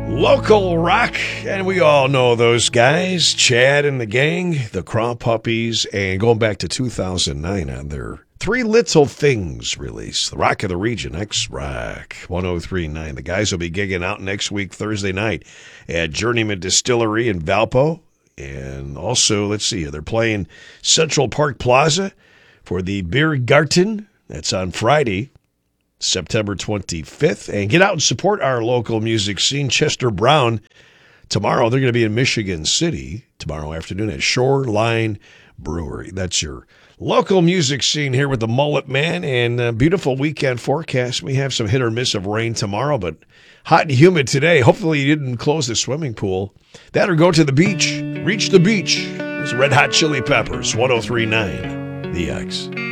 Local rock, and we all know those guys, Chad and the gang, the Craw Puppies, and going back to 2009 on their Three Little Things release, the Rock of the Region, X-Rock 103.9. The guys will be gigging out next week, Thursday night, at Journeyman Distillery in Valpo. And also, let's see, they're playing Central Park Plaza for the Biergarten. That's on Friday, September 25th. And get out and support our local music scene. Chester Brown, tomorrow, they're going to be in Michigan City tomorrow afternoon at Shoreline Brewery. That's your local music scene here with the Mullet Man, and a beautiful weekend forecast. We have some hit or miss of rain tomorrow, but hot and humid today. Hopefully you didn't close the swimming pool. That or go to the beach. Reach the beach. It's Red Hot Chili Peppers, 103.9 The X.